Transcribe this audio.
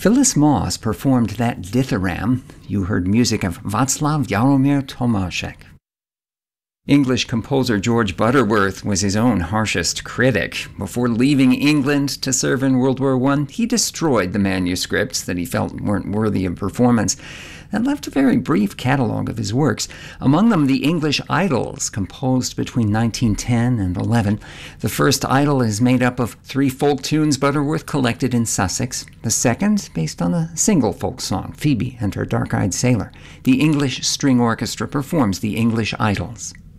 Phyllis Moss performed that dithyramb. You heard music of Václav Jaromír Tomášek. English composer George Butterworth was his own harshest critic. Before leaving England to serve in World War I, he destroyed the manuscripts that he felt weren't worthy of performance and left a very brief catalog of his works, among them the English Idylls, composed between 1910 and 11. The first idyll is made up of 3 folk tunes Butterworth collected in Sussex. The second, based on a single folk song, Phoebe and Her Dark-Eyed Sailor. The English String Orchestra performs the English Idylls.